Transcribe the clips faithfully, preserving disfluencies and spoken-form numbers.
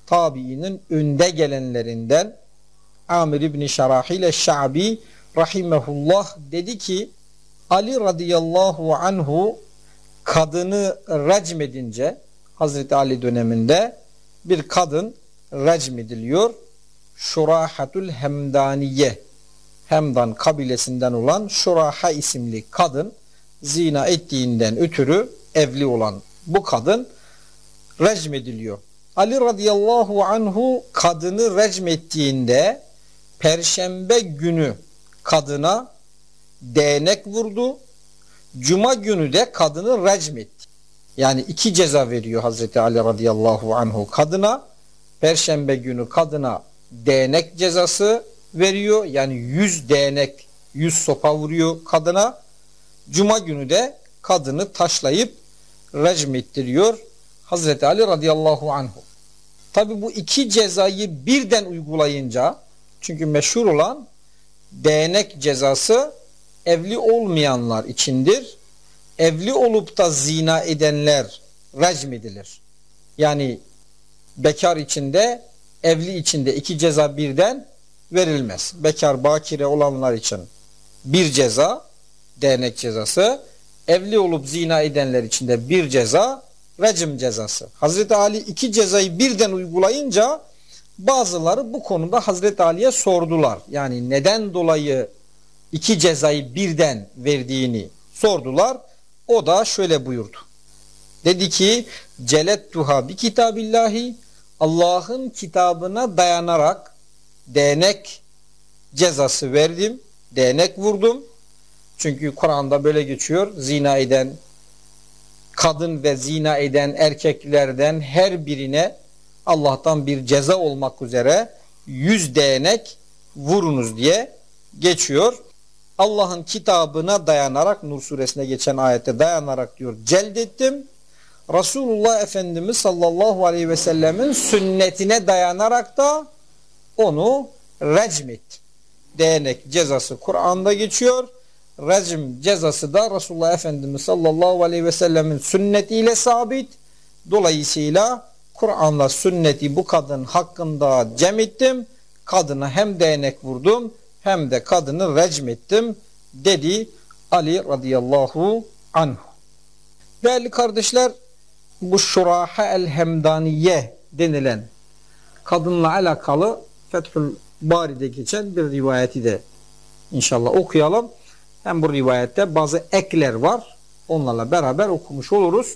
tabiinin önde gelenlerinden Amir İbni Şarahil eş-Şa'bi rahimehullah dedi ki Ali radıyallahu anhu kadını recmedince, Hazreti Ali döneminde bir kadın recmediliyor. Şurahatul Hemdaniye, Hemdan kabilesinden olan Şuraha isimli kadın zina ettiğinden ötürü evli olan bu kadın recmediliyor. Ali radıyallahu anhu kadını recmettiğinde Perşembe günü kadına değnek vurdu. Cuma günü de kadını recmetti. Yani iki ceza veriyor Hazreti Ali radıyallahu anhu kadına. Perşembe günü kadına değnek cezası veriyor. Yani yüz değnek, yüz sopa vuruyor kadına. Cuma günü de kadını taşlayıp recmettiriyor Hazreti Ali radıyallahu anhu. Tabi bu iki cezayı birden uygulayınca, çünkü meşhur olan değnek cezası evli olmayanlar içindir. Evli olup da zina edenler recmedilir. Yani bekar içinde, evli içinde iki ceza birden verilmez. Bekar bakire olanlar için bir ceza, değnek cezası, evli olup zina edenler için de bir ceza, recm cezası. Hazreti Ali iki cezayı birden uygulayınca bazıları bu konuda Hazreti Ali'ye sordular. Yani neden dolayı iki cezayı birden verdiğini sordular. O da şöyle buyurdu. Dedi ki celettuha bi kitabillahi, Allah'ın kitabına dayanarak değnek cezası verdim. Değnek vurdum. Çünkü Kur'an'da böyle geçiyor. Zina eden kadın ve zina eden erkeklerden her birine Allah'tan bir ceza olmak üzere yüz değnek vurunuz diye geçiyor. Allah'ın kitabına dayanarak, Nur suresine geçen ayette dayanarak diyor, celdettim. Resulullah Efendimiz sallallahu aleyhi ve sellemin sünnetine dayanarak da onu recmettim. Değnek cezası Kur'an'da geçiyor. Recm cezası da Resulullah Efendimiz sallallahu aleyhi ve sellemin sünnetiyle sabit. Dolayısıyla Kur'an'la sünneti bu kadın hakkında cem ettim. Kadına hem değnek vurdum hem de kadını recm ettim dedi Ali radıyallahu anh. Değerli kardeşler, bu Şuraha el-Hemdaniye denilen kadınla alakalı Fethül Bari'de geçen bir rivayeti de inşallah okuyalım. Hem bu rivayette bazı ekler var. Onlarla beraber okumuş oluruz.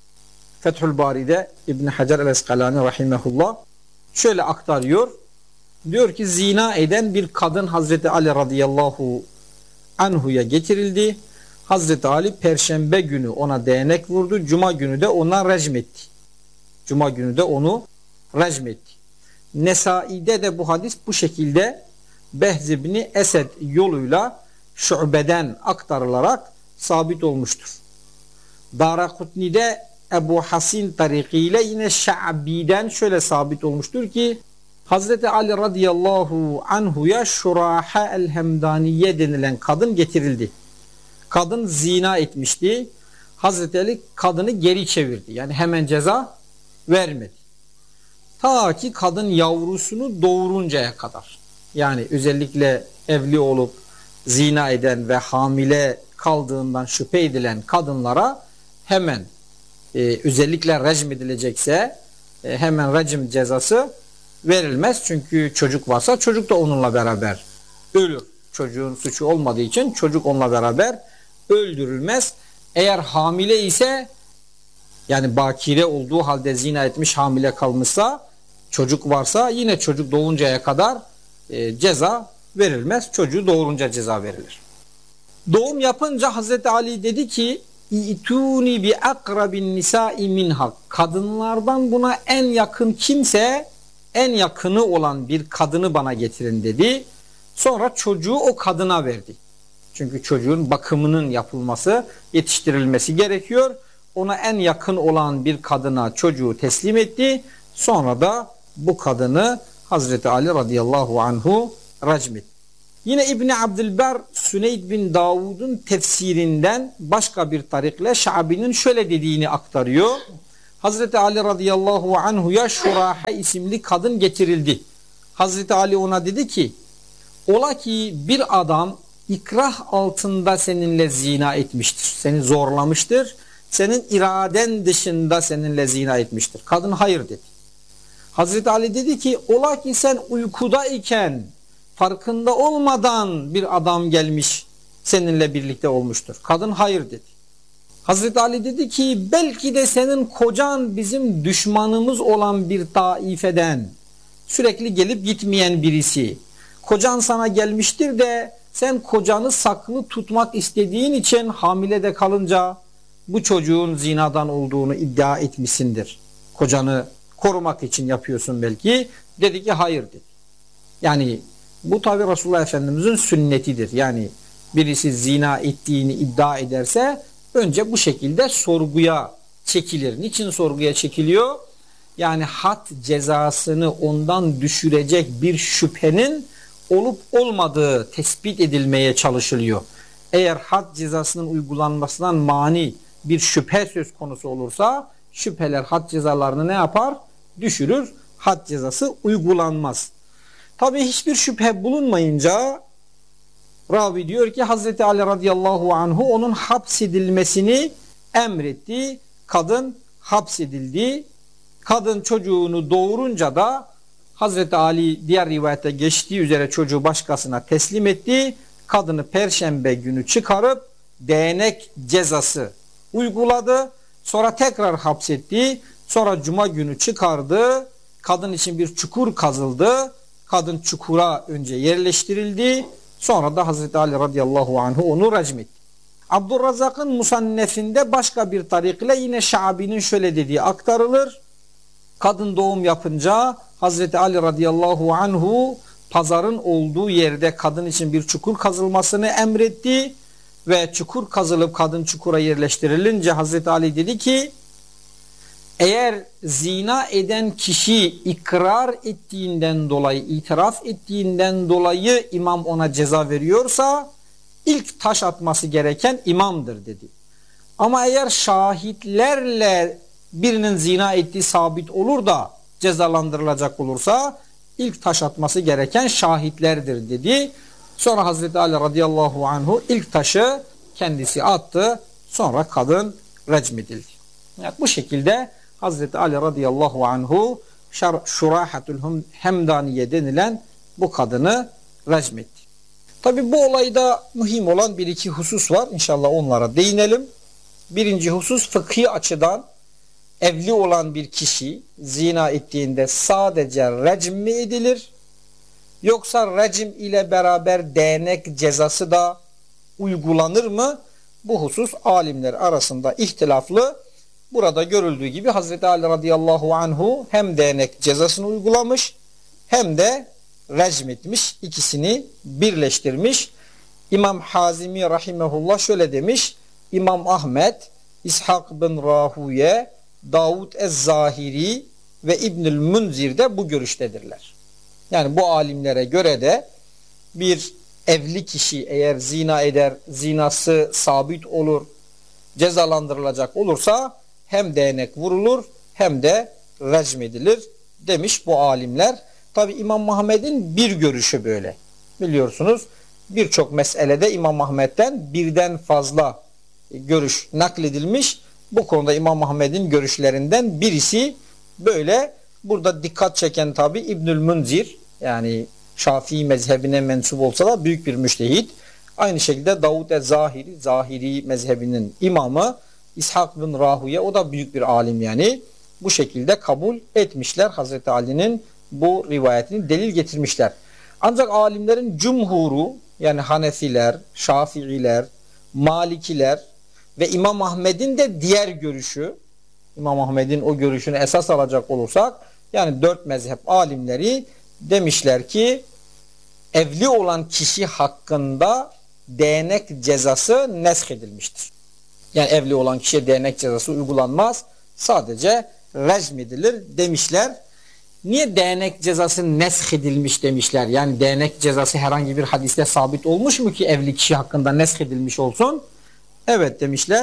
Fethül Bari'de İbn Hacer el-Eskalani rahimehullah şöyle aktarıyor. Diyor ki zina eden bir kadın Hazreti Ali radıyallahu anhu'ya getirildi. Hazreti Ali Perşembe günü ona değnek vurdu. Cuma günü de ona recm etti. Cuma günü de onu recm etti. Nesai'de de bu hadis bu şekilde Behz ibn Esed yoluyla Şube'den aktarılarak sabit olmuştur. Daraqutni'de Ebu Hasin tarikiyle yine Şa'bi'den şöyle sabit olmuştur ki Hazreti Ali radıyallahu anhu'ya Şuraha el-Hemdaniye denilen kadın getirildi. Kadın zina etmişti. Hazreti Ali kadını geri çevirdi. Yani hemen ceza vermedi. Ta ki kadın yavrusunu doğuruncaya kadar. Yani özellikle evli olup zina eden ve hamile kaldığından şüphe edilen kadınlara hemen e, özellikle recm edilecekse e, hemen recm cezası verilmez. Çünkü çocuk varsa çocuk da onunla beraber ölür. Çocuğun suçu olmadığı için çocuk onunla beraber öldürülmez. Eğer hamile ise, yani bakire olduğu halde zina etmiş, hamile kalmışsa, çocuk varsa yine çocuk doğuncaya kadar e, ceza verilmez. Çocuğu doğurunca ceza verilir. Doğum yapınca Hazreti Ali dedi ki İtuni bi akrabin nisai minha, kadınlardan buna en yakın kimse, en yakını olan bir kadını bana getirin dedi. Sonra çocuğu o kadına verdi. Çünkü çocuğun bakımının yapılması, yetiştirilmesi gerekiyor. Ona en yakın olan bir kadına çocuğu teslim etti. Sonra da bu kadını Hazreti Ali radıyallahu anhu racm etti. Yine İbni Abdülber Süneyd bin Davud'un tefsirinden başka bir tarikle Şa'bi'nin şöyle dediğini aktarıyor. Hazreti Ali radıyallahu anhu'ya Şuraha isimli kadın getirildi. Hazreti Ali ona dedi ki, ola ki bir adam ikrah altında seninle zina etmiştir. Seni zorlamıştır. Senin iraden dışında seninle zina etmiştir. Kadın hayır dedi. Hazreti Ali dedi ki, ola ki sen uykudayken farkında olmadan bir adam gelmiş seninle birlikte olmuştur. Kadın hayır dedi. Hazreti Ali dedi ki, belki de senin kocan bizim düşmanımız olan bir taifeden, sürekli gelip gitmeyen birisi. Kocan sana gelmiştir de sen kocanı saklı tutmak istediğin için hamile de kalınca bu çocuğun zinadan olduğunu iddia etmişsindir. Kocanı korumak için yapıyorsun belki. Dedi ki hayır dedi. Yani bu tabi Resulullah Efendimizin sünnetidir. Yani birisi zina ettiğini iddia ederse önce bu şekilde sorguya çekilir. Niçin sorguya çekiliyor? Yani had cezasını ondan düşürecek bir şüphenin olup olmadığı tespit edilmeye çalışılıyor. Eğer had cezasının uygulanmasından mani bir şüphe söz konusu olursa şüpheler had cezalarını ne yapar? Düşürür. Had cezası uygulanmaz. Tabi hiçbir şüphe bulunmayınca ravi diyor ki Hazreti Ali radıyallahu anhu onun hapsedilmesini emretti. Kadın hapsedildi. Kadın çocuğunu doğurunca da Hazreti Ali diğer rivayette geçtiği üzere çocuğu başkasına teslim etti. Kadını perşembe günü çıkarıp değnek cezası uyguladı. Sonra tekrar hapsetti. Sonra cuma günü çıkardı. Kadın için bir çukur kazıldı. Kadın çukura önce yerleştirildi. Sonra da Hazreti Ali radıyallahu anhu onu racm etti. Abdurrazak'ın Musannef'inde başka bir tarik ile yine Şabi'nin şöyle dediği aktarılır. Kadın doğum yapınca Hazreti Ali radıyallahu anhu pazarın olduğu yerde kadın için bir çukur kazılmasını emretti ve çukur kazılıp kadın çukura yerleştirilince Hazreti Ali dedi ki, eğer zina eden kişi ikrar ettiğinden dolayı, itiraf ettiğinden dolayı imam ona ceza veriyorsa ilk taş atması gereken imamdır dedi. Ama eğer şahitlerle birinin zina ettiği sabit olur da cezalandırılacak olursa ilk taş atması gereken şahitlerdir dedi. Sonra Hazreti Ali radıyallahu anhu ilk taşı kendisi attı. Sonra kadın recmedildi. Yani bu şekilde Hazreti Ali radıyallahu anhu Şurahatul Hemdaniye denilen bu kadını recmetti. Tabi bu olayda mühim olan bir iki husus var. İnşallah onlara değinelim. Birinci husus, fıkhi açıdan evli olan bir kişi zina ettiğinde sadece recm mi edilir? Yoksa recm ile beraber değnek cezası da uygulanır mı? Bu husus alimler arasında ihtilaflı. Burada görüldüğü gibi Hazreti Ali radıyallahu anhu hem değnek cezasını uygulamış hem de recm etmiş. İkisini birleştirmiş. İmam Hazimi rahimehullah şöyle demiş. İmam Ahmet, İshak bin Rahuye, Davud Ez-Zahiri ve İbnül Munzir de bu görüştedirler. Yani bu alimlere göre de bir evli kişi eğer zina eder, zinası sabit olur, cezalandırılacak olursa hem değnek vurulur hem de recm edilir demiş bu alimler. Tabi İmam Muhammed'in bir görüşü böyle. Biliyorsunuz birçok meselede İmam Ahmet'ten birden fazla görüş nakledilmiş. Bu konuda İmam Muhammed'in görüşlerinden birisi böyle. Burada dikkat çeken tabi İbnül Munzir, yani Şafii mezhebine mensup olsa da büyük bir müştehit. Aynı şekilde Davud Ez-Zahiri, Zahiri mezhebinin imamı İshak bin Rahuye, o da büyük bir alim yani. Bu şekilde kabul etmişler. Hazreti Ali'nin bu rivayetini delil getirmişler. Ancak alimlerin cumhuru, yani Hanefiler, Şafiiler, Malikiler ve İmam Ahmed'in de diğer görüşü, İmam Ahmed'in o görüşünü esas alacak olursak, yani dört mezhep alimleri demişler ki evli olan kişi hakkında değnek cezası nesk edilmiştir. Yani evli olan kişiye değnek cezası uygulanmaz, sadece recm edilir demişler. Niye değnek cezası nesk edilmiş demişler? Yani değnek cezası herhangi bir hadiste sabit olmuş mu ki evli kişi hakkında nesk edilmiş olsun? Evet demişler.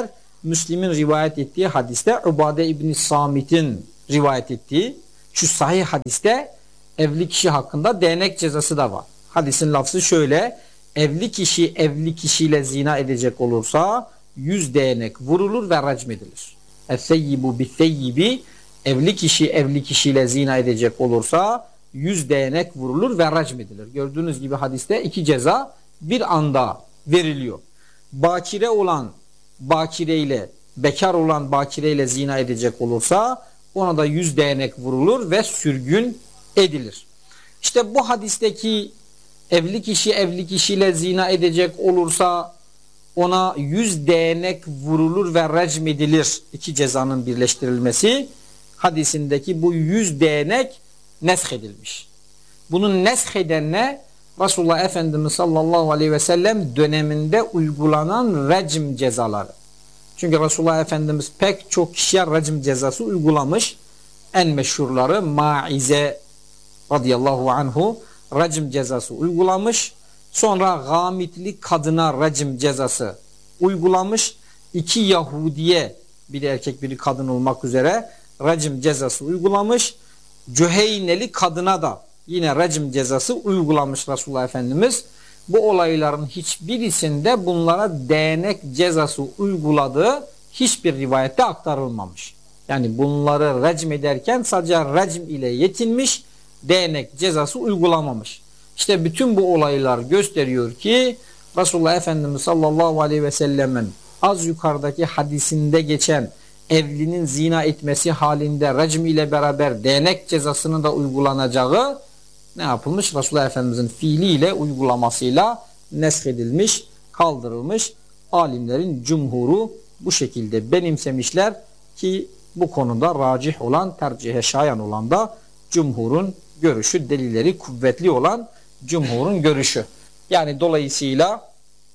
Müslim'in rivayet ettiği hadiste Ubade İbni Samit'in rivayet ettiği şu sahih hadiste evli kişi hakkında değnek cezası da var. Hadisin lafzı şöyle: evli kişi evli kişiyle zina edecek olursa yüz değnek vurulur ve racm edilir. Es-seyyibu bis-seyyibi, evli kişi evli kişiyle zina edecek olursa yüz değnek vurulur ve racm edilir. Gördüğünüz gibi hadiste iki ceza bir anda veriliyor. Bakire olan bakireyle, bekar olan bakireyle zina edecek olursa ona da yüz değnek vurulur ve sürgün edilir. İşte bu hadisteki evli kişi evli kişiyle zina edecek olursa ona yüz değnek vurulur ve racm edilir. İki cezanın birleştirilmesi hadisindeki bu yüz değnek nesh edilmiş. Bunun nesh edenine Resulullah Efendimiz sallallahu aleyhi ve sellem döneminde uygulanan racm cezaları. Çünkü Resulullah Efendimiz pek çok kişiye racm cezası uygulamış. En meşhurları Maize radıyallahu anhu racm cezası uygulamış. Sonra gamitli kadına racm cezası uygulamış. İki Yahudiye, biri erkek biri kadın olmak üzere racm cezası uygulamış. Cüheyneli kadına da yine racm cezası uygulamış Resulullah Efendimiz. Bu olayların hiçbirisinde bunlara değnek cezası uyguladığı hiçbir rivayette aktarılmamış. Yani bunları racm ederken sadece racm ile yetinmiş, değnek cezası uygulamamış. İşte bütün bu olaylar gösteriyor ki Resulullah Efendimiz sallallahu aleyhi ve sellemin az yukarıdaki hadisinde geçen evlinin zina etmesi halinde racm ile beraber değnek cezasının da uygulanacağı ne yapılmış? Resulullah Efendimizin fiiliyle, uygulamasıyla nesk edilmiş, kaldırılmış. Alimlerin cumhuru bu şekilde benimsemişler ki bu konuda racih olan, tercihe şayan olan da cumhurun görüşü, delilleri kuvvetli olan cumhurun görüşü. Yani dolayısıyla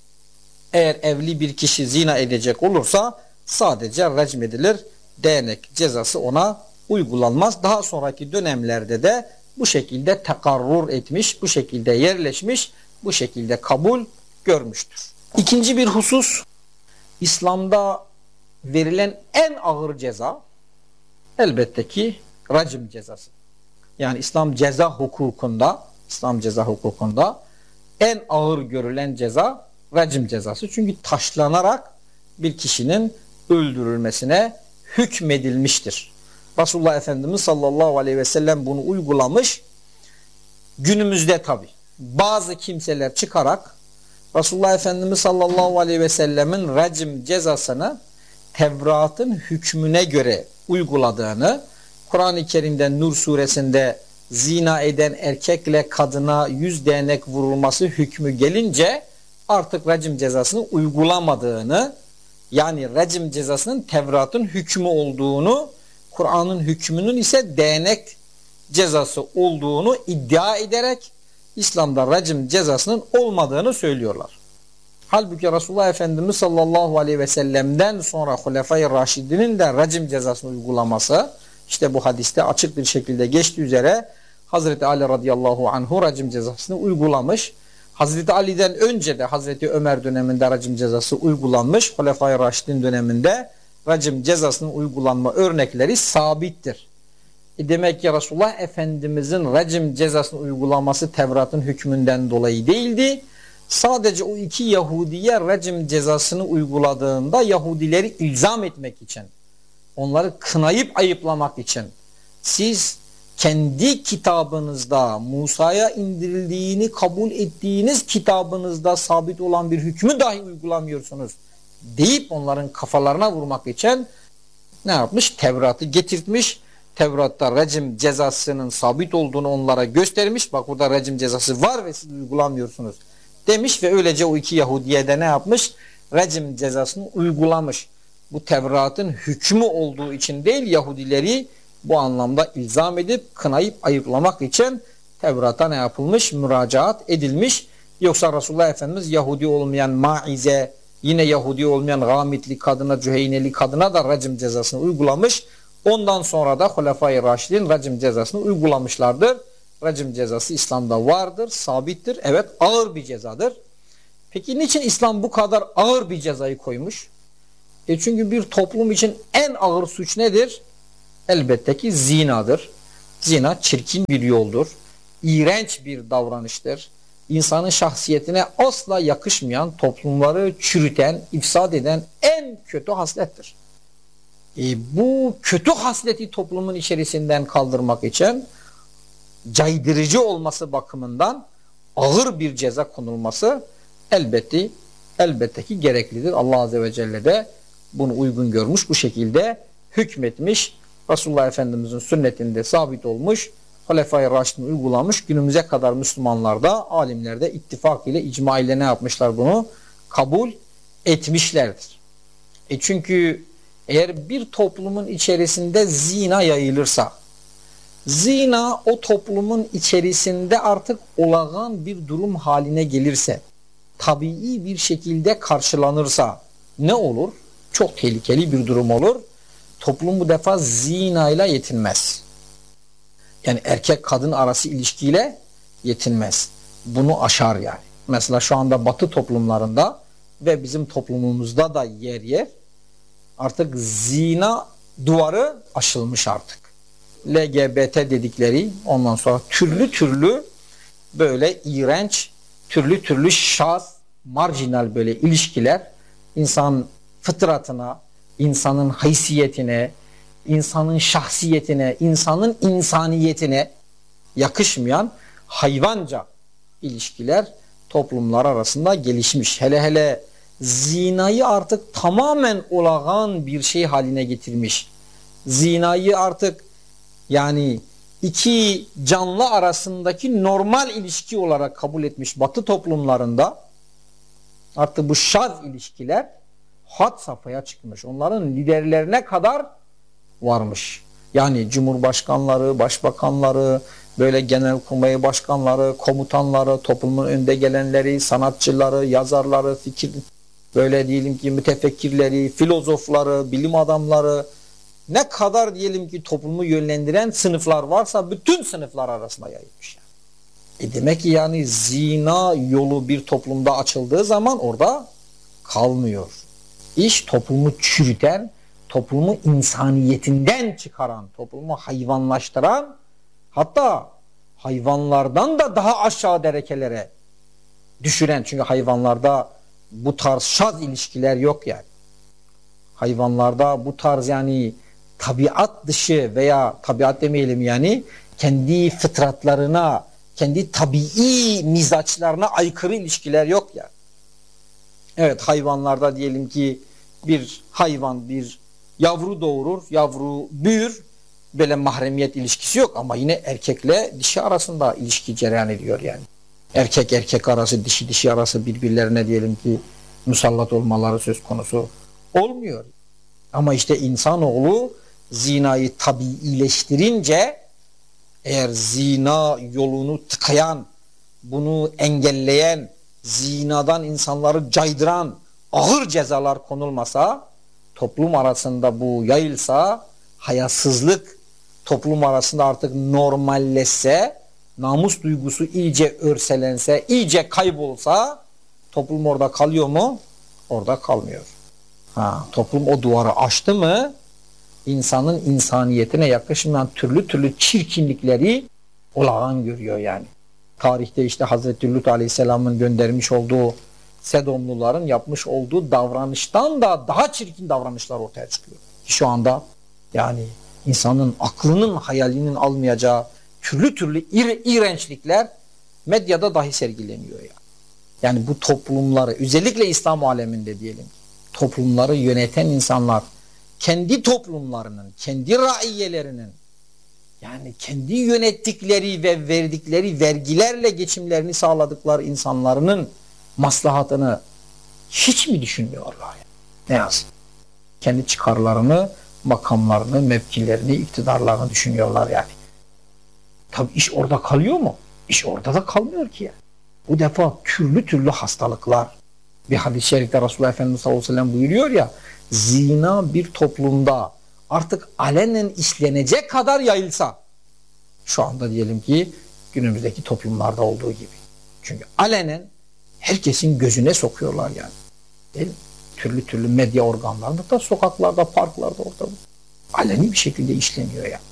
eğer evli bir kişi zina edecek olursa sadece racm edilir. Değnek cezası ona uygulanmaz. Daha sonraki dönemlerde de bu şekilde tekarrur etmiş, bu şekilde yerleşmiş, bu şekilde kabul görmüştür. İkinci bir husus, İslam'da verilen en ağır ceza elbette ki racm cezası. Yani İslam ceza hukukunda, İslam ceza hukukunda en ağır görülen ceza racm cezası. Çünkü taşlanarak bir kişinin öldürülmesine hükmedilmiştir. Resulullah Efendimiz sallallahu aleyhi ve sellem bunu uygulamış. Günümüzde tabi bazı kimseler çıkarak Resulullah Efendimiz sallallahu aleyhi ve sellemin racm cezasını Tevrat'ın hükmüne göre uyguladığını, Kur'an-ı Kerim'de Nur suresinde zina eden erkekle kadına yüz değnek vurulması hükmü gelince artık racm cezasını uygulamadığını, yani racm cezasının Tevrat'ın hükmü olduğunu, Kur'an'ın hükmünün ise değnek cezası olduğunu iddia ederek İslam'da racm cezasının olmadığını söylüyorlar. Halbuki Resulullah Efendimiz sallallahu aleyhi ve sellem'den sonra Hulefai Raşidinin de racm cezasını uygulaması, işte bu hadiste açık bir şekilde geçtiği üzere Hazreti Ali radıyallahu anhu racm cezasını uygulamış. Hazreti Ali'den önce de Hazreti Ömer döneminde racm cezası uygulanmış. Hulefai Raşidin döneminde racm cezasının uygulanma örnekleri sabittir. E demek ki Resulullah Efendimizin racm cezasını uygulaması Tevrat'ın hükmünden dolayı değildi. Sadece o iki Yahudiye racm cezasını uyguladığında Yahudileri ilzam etmek için, onları kınayıp ayıplamak için, siz kendi kitabınızda Musa'ya indirildiğini kabul ettiğiniz kitabınızda sabit olan bir hükmü dahi uygulamıyorsunuz deyip onların kafalarına vurmak için ne yapmış? Tevrat'ı getirtmiş. Tevrat'ta racm cezasının sabit olduğunu onlara göstermiş. Bak burada racm cezası var ve siz uygulamıyorsunuz demiş ve öylece o iki Yahudiye de ne yapmış? Racm cezasını uygulamış. Bu Tevrat'ın hükmü olduğu için değil, Yahudileri bu anlamda ilzam edip kınayıp ayıplamak için Tevrat'a ne yapılmış? Müracaat edilmiş. Yoksa Resulullah Efendimiz Yahudi olmayan Maize, yine Yahudi olmayan Gamitli kadına, Cüheyneli kadına da racm cezasını uygulamış. Ondan sonra da Hulefai Raşidin racm cezasını uygulamışlardır. Racm cezası İslam'da vardır, sabittir. Evet, ağır bir cezadır. Peki niçin İslam bu kadar ağır bir cezayı koymuş? E çünkü bir toplum için en ağır suç nedir? Elbette ki zinadır. Zina çirkin bir yoldur. İğrenç bir davranıştır. İnsanın şahsiyetine asla yakışmayan, toplumları çürüten, ifsad eden en kötü haslettir. E bu kötü hasleti toplumun içerisinden kaldırmak için caydırıcı olması bakımından ağır bir ceza konulması elbette elbette ki gereklidir. Allah Azze ve Celle de bunu uygun görmüş, bu şekilde hükmetmiş. Resulullah Efendimizin sünnetinde sabit olmuş, Halefai Raşid'in uygulamış. Günümüze kadar Müslümanlar da, alimler de ittifak ile, icma ile ne yapmışlar, bunu kabul etmişlerdir. E çünkü eğer bir toplumun içerisinde zina yayılırsa, zina o toplumun içerisinde artık olağan bir durum haline gelirse, tabii bir şekilde karşılanırsa ne olur? Çok tehlikeli bir durum olur. Toplum bu defa zinayla yetinmez. Yani erkek kadın arası ilişkiyle yetinmez. Bunu aşar yani. Mesela şu anda Batı toplumlarında ve bizim toplumumuzda da yer yer artık zina duvarı aşılmış artık. L G B T dedikleri, ondan sonra türlü türlü böyle iğrenç, türlü türlü şaz, marjinal böyle ilişkiler insan fıtratına, insanın haysiyetine, insanın şahsiyetine, insanın insaniyetine yakışmayan hayvanca ilişkiler toplumlar arasında gelişmiş. Hele hele zinayı artık tamamen olağan bir şey haline getirmiş. Zinayı artık yani iki canlı arasındaki normal ilişki olarak kabul etmiş Batı toplumlarında artık bu şaz ilişkiler had safhaya çıkmış. Onların liderlerine kadar varmış. Yani cumhurbaşkanları, başbakanları, böyle genelkurmay başkanları, komutanları, toplumun önde gelenleri, sanatçıları, yazarları, fikir böyle diyelim ki mütefekkirleri, filozofları, bilim adamları, ne kadar diyelim ki toplumu yönlendiren sınıflar varsa bütün sınıflar arasında yayılmış. E demek ki yani zina yolu bir toplumda açıldığı zaman orada kalmıyor. İş toplumu çürüten, toplumu insaniyetinden çıkaran, toplumu hayvanlaştıran, hatta hayvanlardan da daha aşağı derecelere düşüren. Çünkü hayvanlarda bu tarz şaz ilişkiler yok yani. Hayvanlarda bu tarz yani tabiat dışı veya tabiat demeyelim yani kendi fıtratlarına, kendi tabii mizaçlarına aykırı ilişkiler yok yani. Evet, hayvanlarda diyelim ki bir hayvan bir yavru doğurur, yavru büyür, böyle mahremiyet ilişkisi yok ama yine erkekle dişi arasında ilişki cereyan ediyor yani. Erkek erkek arası, dişi dişi arası birbirlerine diyelim ki musallat olmaları söz konusu olmuyor. Ama işte insanoğlu zinayı tabiileştirince, eğer zina yolunu tıkayan, bunu engelleyen, zinadan insanları caydıran ağır cezalar konulmasa, toplum arasında bu yayılsa, hayasızlık toplum arasında artık normalleşse, namus duygusu iyice örselense, iyice kaybolsa, toplum orada kalıyor mu? Orada kalmıyor. Ha, toplum o duvarı aştı mı, insanın insaniyetine yakışmayan türlü türlü çirkinlikleri olağan görüyor yani. Tarihte işte Hazreti Lut Aleyhisselam'ın göndermiş olduğu Sedomluların yapmış olduğu davranıştan da daha çirkin davranışlar ortaya çıkıyor. Şu anda yani insanın aklının hayalinin almayacağı türlü türlü ir iğrençlikler medyada dahi sergileniyor yani. Yani bu toplumları, özellikle İslam aleminde diyelim, toplumları yöneten insanlar kendi toplumlarının, kendi raiyelerinin, yani kendi yönettikleri ve verdikleri vergilerle geçimlerini sağladıkları insanların maslahatını hiç mi düşünmüyorlar? Yani? Ne yazık. Kendi çıkarlarını, makamlarını, mevkilerini, iktidarlarını düşünüyorlar yani. Tabi iş orada kalıyor mu? İş orada da kalmıyor ki ya. Bu defa türlü türlü hastalıklar. Bir hadis-i şerifte Resulullah Efendimiz sallallahu aleyhi ve sellem buyuruyor ya, zina bir toplumda artık alenen işlenecek kadar yayılsa, şu anda diyelim ki günümüzdeki toplumlarda olduğu gibi. Çünkü alenen herkesin gözüne sokuyorlar yani. Değil mi? Türlü türlü medya organlarında da, sokaklarda, parklarda, orada aleni bir şekilde işleniyor ya.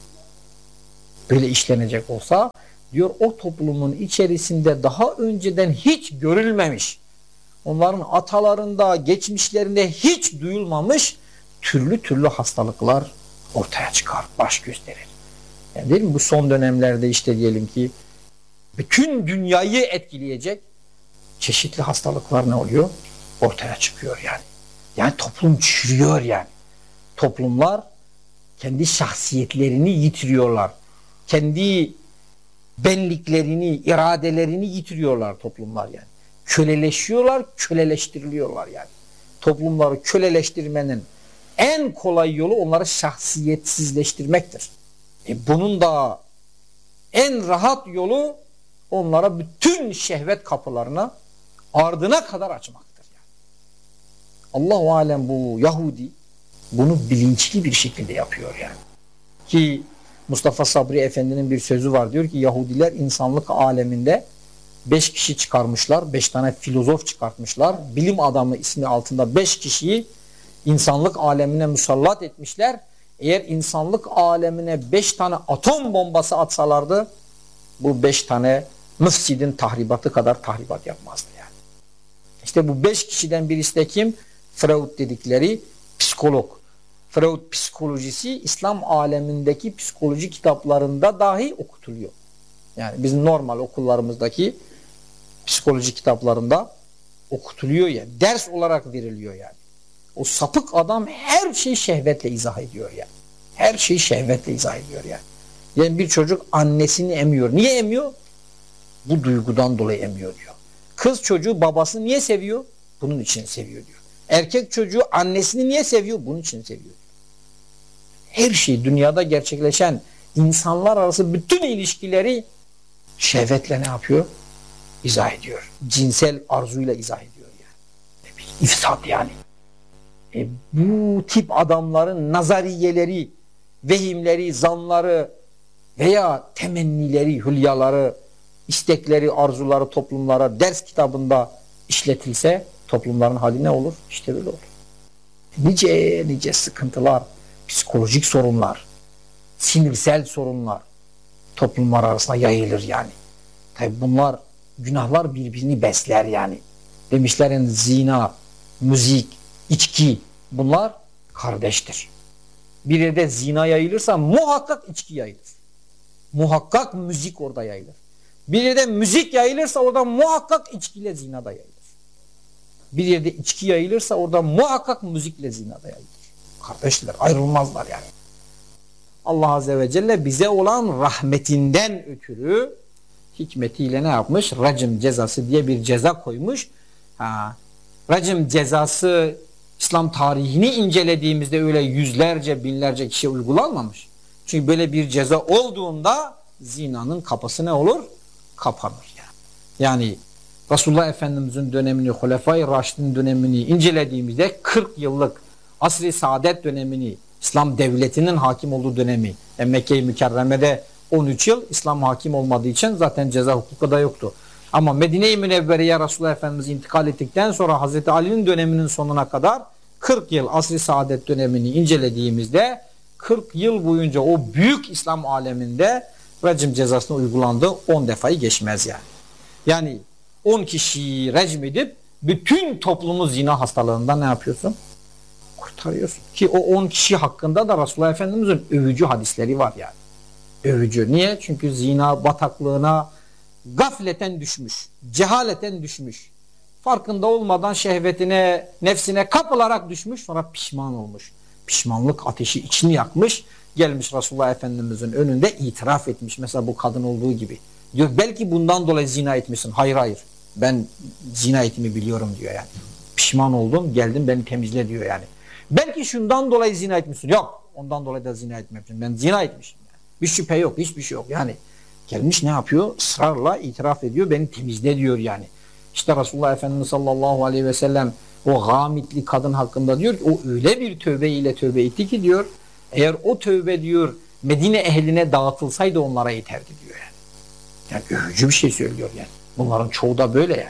Böyle işlenecek olsa diyor o toplumun içerisinde daha önceden hiç görülmemiş, onların atalarında, geçmişlerinde hiç duyulmamış türlü türlü hastalıklar ortaya çıkar, baş gösterir. Yani değil mi? Bu son dönemlerde işte diyelim ki bütün dünyayı etkileyecek çeşitli hastalıklar ne oluyor? Ortaya çıkıyor yani. Yani toplum çürüyor yani. Toplumlar kendi şahsiyetlerini yitiriyorlar. Kendi benliklerini, iradelerini yitiriyorlar toplumlar yani. Köleleşiyorlar, köleleştiriliyorlar yani. Toplumları köleleştirmenin en kolay yolu onları şahsiyetsizleştirmektir. E bunun da en rahat yolu onlara bütün şehvet kapılarına ardına kadar açmaktır. Yani. Allah-u Alem bu Yahudi bunu bilinçli bir şekilde yapıyor yani. Ki Mustafa Sabri Efendi'nin bir sözü var, diyor ki Yahudiler insanlık aleminde beş kişi çıkarmışlar, beş tane filozof çıkartmışlar, bilim adamı ismi altında beş kişiyi insanlık alemine musallat etmişler. Eğer insanlık alemine beş tane atom bombası atsalardı bu beş tane müfsidin tahribatı kadar tahribat yapmazdı yani. İşte bu beş kişiden birisi de kim? Freud dedikleri psikolog. Freud psikolojisi İslam alemindeki psikoloji kitaplarında dahi okutuluyor. Yani bizim normal okullarımızdaki psikoloji kitaplarında okutuluyor ya. Yani. Ders olarak veriliyor yani. O sapık adam her şeyi şehvetle izah ediyor yani. Her şeyi şehvetle izah ediyor yani. Yani bir çocuk annesini emiyor. Niye emiyor? Bu duygudan dolayı emiyor diyor. Kız çocuğu babasını niye seviyor? Bunun için seviyor diyor. Erkek çocuğu annesini niye seviyor? Bunun için seviyor diyor. Her şey dünyada gerçekleşen insanlar arası bütün ilişkileri şehvetle ne yapıyor? İzah ediyor. Cinsel arzuyla izah ediyor yani. Bir ifsat yani. E, bu tip adamların nazariyeleri, vehimleri, zanları veya temennileri, hülyaları, istekleri, arzuları toplumlara ders kitabında işletilse toplumların hali ne olur? İşte böyle olur. Nice nice sıkıntılar, psikolojik sorunlar, sinirsel sorunlar toplumlar arasında yayılır yani. Tabi bunlar, günahlar birbirini besler yani. Demişler yani zina, müzik, içki bunlar kardeştir. Bir yerde zina yayılırsa muhakkak içki yayılır. Muhakkak müzik orada yayılır. Bir yerde müzik yayılırsa orada muhakkak içkiyle zina da yayılır. Bir yerde içki yayılırsa orada muhakkak müzikle zina da yayılır. Kardeşler ayrılmazlar yani. Allah Azze ve Celle bize olan rahmetinden ötürü hikmetiyle ne yapmış? Racim cezası diye bir ceza koymuş. Ha, racim cezası İslam tarihini incelediğimizde öyle yüzlerce binlerce kişiye uygulanmamış. Çünkü böyle bir ceza olduğunda zinanın kapısı ne olur? Kapanır yani. Yani Resulullah Efendimiz'in dönemini, Hulefai Raşid'in dönemini incelediğimizde kırk yıllık asr-ı saadet dönemini, İslam devletinin hakim olduğu dönemi, Mekke-i Mükerreme'de on üç yıl İslam hakim olmadığı için zaten ceza hukuku da yoktu. Ama Medine-i Münevvere'ye Resulullah Efendimiz intikal ettikten sonra Hazreti Ali'nin döneminin sonuna kadar kırk yıl asr-ı saadet dönemini incelediğimizde kırk yıl boyunca o büyük İslam aleminde rejim cezasına uygulandığı on defayı geçmez yani. Yani on kişiyi rejim edip bütün toplumu zina hastalığından ne yapıyorsun? Kurtarıyorsun. Ki o on kişi hakkında da Resulullah Efendimiz'in övücü hadisleri var yani. Övücü. Niye? Çünkü zina bataklığına gafleten düşmüş, cehaleten düşmüş. Farkında olmadan şehvetine, nefsine kapılarak düşmüş, sonra pişman olmuş. Pişmanlık ateşi içini yakmış, gelmiş Resulullah Efendimiz'in önünde itiraf etmiş. Mesela bu kadın olduğu gibi. Diyor belki bundan dolayı zina etmişsin. Hayır hayır. Ben zina etimi biliyorum diyor yani. Pişman oldum, geldim beni temizle diyor yani. Belki şundan dolayı zina etmişsin. Yok, ondan dolayı da zina etmemişsin. Ben zina etmişim. Yani. Bir şüphe yok, hiçbir şey yok. Yani gelmiş ne yapıyor? Israrla itiraf ediyor, beni temizle diyor yani. İşte Resulullah Efendimiz sallallahu aleyhi ve sellem o gamitli kadın hakkında diyor ki o öyle bir tövbe ile tövbe etti ki diyor, eğer o tövbe diyor Medine ehline dağıtılsaydı onlara yeterdi diyor yani. Yani övücü bir şey söylüyor yani. Bunların çoğu da böyle yani.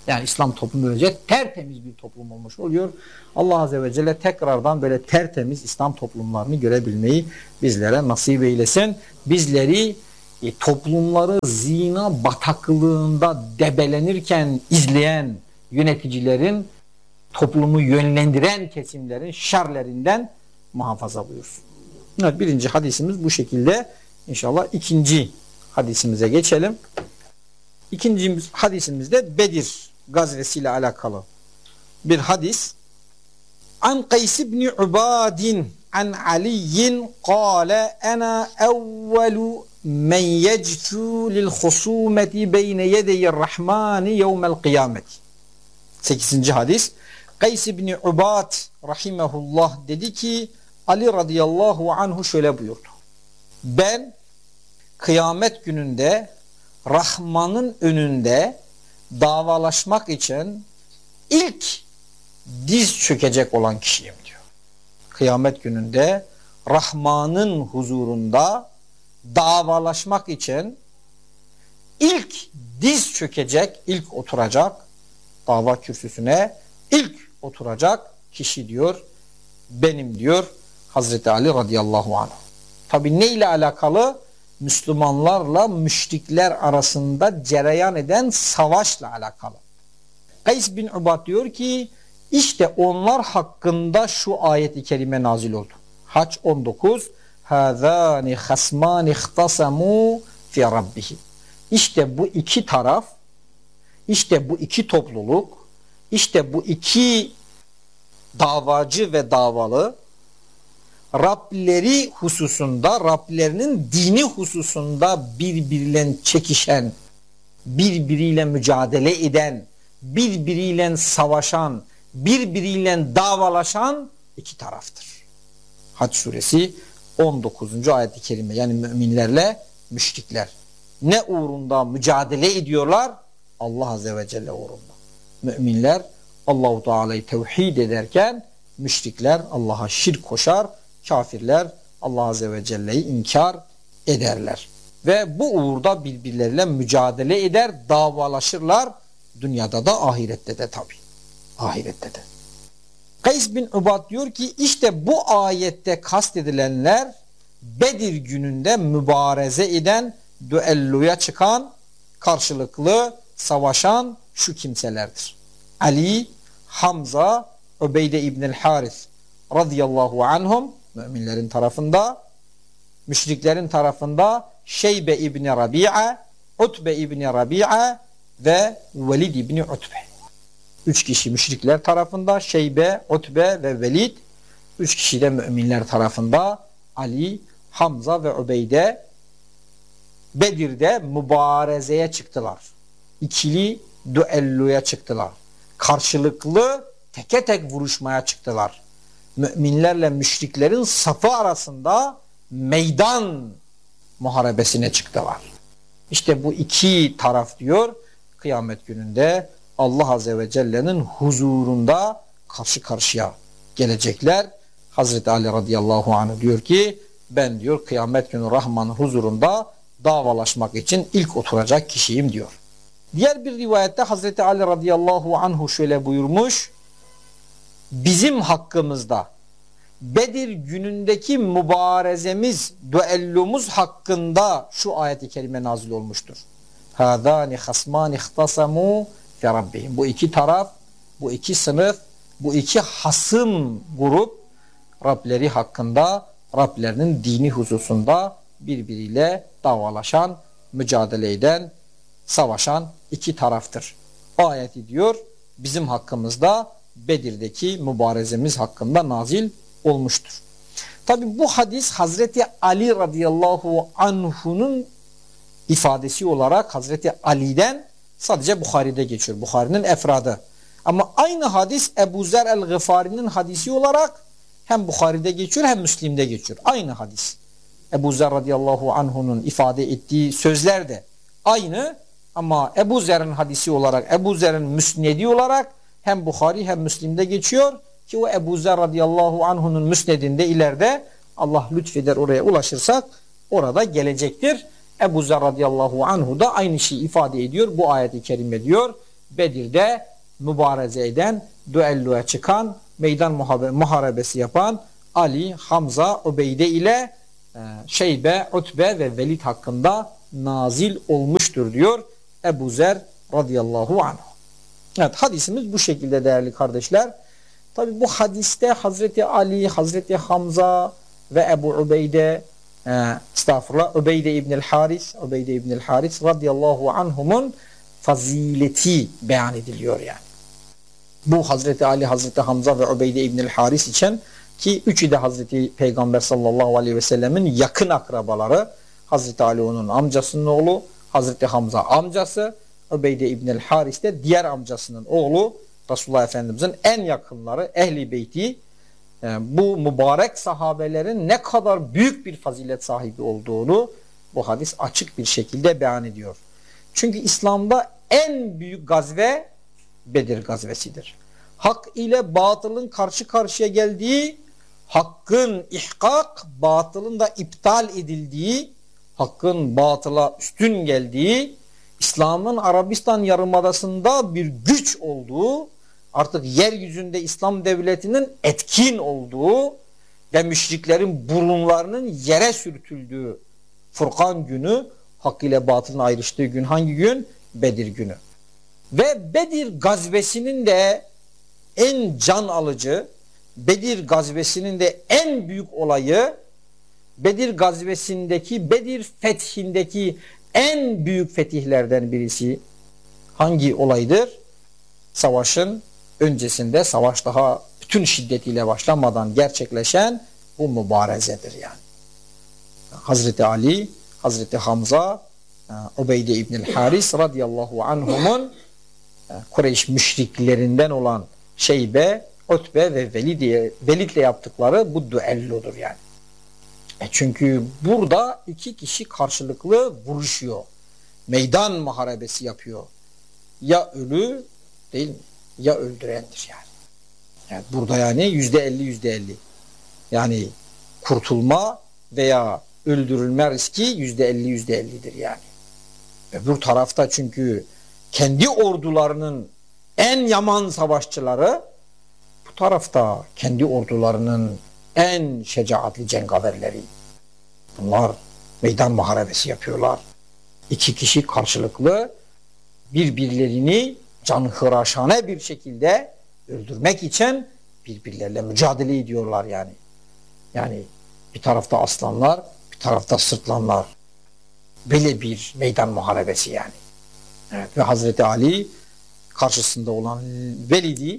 Yani İslam toplumu böylece tertemiz bir toplum olmuş oluyor. Allah Azze ve Celle tekrardan böyle tertemiz İslam toplumlarını görebilmeyi bizlere nasip eylesin. Bizleri e, toplumları zina bataklığında debelenirken izleyen yöneticilerin, toplumu yönlendiren kesimlerin şerlerinden muhafaza buyursun. Evet, birinci hadisimiz bu şekilde. İnşallah ikinci hadisimize geçelim. İkinci hadisimizde Bedir gazvesiyle alakalı bir hadis. An Kays ibn Ubadin an Ali'in kâle ana evvelu men yectû lil husûmeti beyne yedeyir rahmani yevmel kıyameti. sekizinci hadis. Kays ibn Ubad rahimehullah dedi ki Ali radıyallahu anhu şöyle buyurdu. Ben kıyamet gününde Rahman'ın önünde davalaşmak için ilk diz çökecek olan kişiyim diyor. Kıyamet gününde Rahman'ın huzurunda davalaşmak için ilk diz çökecek, ilk oturacak dava kürsüsüne ilk oturacak kişi diyor benim diyor Hazreti Ali radıyallahu anh. Tabi ne ile alakalı? Müslümanlarla müşrikler arasında cereyan eden savaşla alakalı. Kays bin Ubad diyor ki işte onlar hakkında şu ayet-i kerime nazil oldu. Hac on dokuz Hâzâni hasmâni ihtasamû fi rabbihim. İşte bu iki taraf, işte bu iki topluluk, işte bu iki davacı ve davalı Rableri hususunda, Rablerinin dini hususunda birbiriyle çekişen, birbiriyle mücadele eden, birbiriyle savaşan, birbiriyle davalaşan iki taraftır. Hac suresi on dokuzuncu ayet-i kerime, yani müminlerle müşrikler. Ne uğrunda mücadele ediyorlar? Allah Azze ve Celle uğrunda. Müminler Allah-u Teala'yı tevhid ederken müşrikler Allah'a şirk koşar, kafirler Allah Azze ve Celle'yi inkar ederler. Ve bu uğurda birbirleriyle mücadele eder, davalaşırlar. Dünyada da ahirette de tabi. Ahirette de. Kays bin Ubad diyor ki işte bu ayette kastedilenler Bedir gününde mübareze eden, düelloya çıkan, karşılıklı savaşan şu kimselerdir. Ali, Hamza, Ubeyde İbnül Haris radıyallahu anhum müminlerin tarafında, müşriklerin tarafında Şeybe İbni Rabi'a, Utbe İbni Rabi'a ve Velid İbni Utbe. Üç kişi müşrikler tarafında, Şeybe, Utbe ve Velid. Üç kişi de müminler tarafında, Ali, Hamza ve Ubeyde. Bedir'de mübarezeye çıktılar. İkili düelloya çıktılar. Karşılıklı teke tek vuruşmaya çıktılar. Müminlerle müşriklerin safı arasında meydan muharebesine çıktılar. İşte bu iki taraf diyor kıyamet gününde Allah Azze ve Celle'nin huzurunda karşı karşıya gelecekler. Hazreti Ali radıyallahu anh diyor ki ben diyor kıyamet günü Rahman'ın huzurunda davalaşmak için ilk oturacak kişiyim diyor. Diğer bir rivayette Hazreti Ali radıyallahu anhu şöyle buyurmuş: bizim hakkımızda Bedir günündeki mübarezemiz, düellomuz hakkında şu ayet-i kerime nazil olmuştur. Hâzâni hasmâni ihtasamû fi rabbihim. Bu iki taraf, bu iki sınıf, bu iki hasım grup Rableri hakkında, Rablerinin dini hususunda birbiriyle davalaşan, mücadele eden, savaşan iki taraftır. O ayeti diyor bizim hakkımızda Bedir'deki mübarezemiz hakkında nazil olmuştur. Tabi bu hadis Hazreti Ali radıyallahu anhu'nun ifadesi olarak Hazreti Ali'den sadece Bukhari'de geçiyor. Bukhari'nin efradı. Ama aynı hadis Ebu Zer el-Gıfari'nin hadisi olarak hem Bukhari'de geçiyor hem Müslim'de geçiyor. Aynı hadis. Ebu Zer radıyallahu anhu'nun ifade ettiği sözler de aynı ama Ebu Zer'in hadisi olarak, Ebu Zer'in müsnedi olarak hem Bukhari hem Müslim'de geçiyor ki o Ebu Zer radıyallahu anhu'nun müsnedinde ileride Allah lütfeder oraya ulaşırsak orada gelecektir. Ebu Zer radıyallahu anhu da aynı şeyi ifade ediyor. Bu ayet-i kerime diyor Bedir'de mübareze eden, düelloya çıkan, meydan muharebesi yapan Ali, Hamza, Ubeyde ile e, Şeybe, Utbe ve Velid hakkında nazil olmuştur diyor Ebu Zer radıyallahu anh. Evet, hadisimiz bu şekilde değerli kardeşler. Tabi bu hadiste Hazreti Ali, Hazreti Hamza ve Ebu Ubeyde e, estağfurullah Ubeyde İbnül Haris Ubeyde İbnül Haris radıyallahu anhumun fazileti beyan ediliyor yani. Bu Hazreti Ali, Hazreti Hamza ve Ubeyde İbnül Haris için, ki üçü de Hazreti Peygamber sallallahu aleyhi ve sellemin yakın akrabaları. Hazreti Ali onun amcasının oğlu, Hazreti Hamza amcası, Ubeyde İbnül Haris de diğer amcasının oğlu. Resulullah Efendimizin en yakınları, ehli beyti. Yani bu mübarek sahabelerin ne kadar büyük bir fazilet sahibi olduğunu bu hadis açık bir şekilde beyan ediyor. Çünkü İslam'da en büyük gazve Bedir gazvesidir. Hak ile batılın karşı karşıya geldiği, hakkın ihkak, batılın da iptal edildiği, hakkın batıla üstün geldiği, İslam'ın Arabistan Yarımadası'nda bir güç olduğu, artık yeryüzünde İslam devletinin etkin olduğu ve müşriklerin burunlarının yere sürtüldüğü Furkan günü, hak ile batılın ayrıştığı gün hangi gün? Bedir günü. Ve Bedir gazvesinin de en can alıcı, Bedir gazvesinin de en büyük olayı, Bedir gazvesindeki, Bedir fethindeki en büyük fetihlerden birisi hangi olaydır? Savaşın öncesinde, savaş daha bütün şiddetiyle başlamadan gerçekleşen bu mübarezedir yani. Hazreti Ali, Hazreti Hamza, Ubeyde İbnül Haris radıyallahu anhumun Kureyş müşriklerinden olan Şeybe, Utbe ve Velid, Velid'le yaptıkları bu düellodur yani. E çünkü burada iki kişi karşılıklı vuruşuyor. Meydan muharebesi yapıyor. Ya ölü değil mi? Ya öldürendir yani. Yani burada yani yüzde elli yüzde elli. Yani kurtulma veya öldürülme riski yüzde elli yüzde ellidir yani. Öbür tarafta çünkü kendi ordularının en yaman savaşçıları, bu tarafta kendi ordularının en şecaatli cengaverleri. Bunlar meydan muharebesi yapıyorlar. İki kişi karşılıklı birbirlerini canhıraşane bir şekilde öldürmek için birbirleriyle mücadele ediyorlar yani. Yani bir tarafta aslanlar, bir tarafta sırtlanlar. Böyle bir meydan muharebesi yani. Evet. Ve Hazreti Ali karşısında olan Velid'i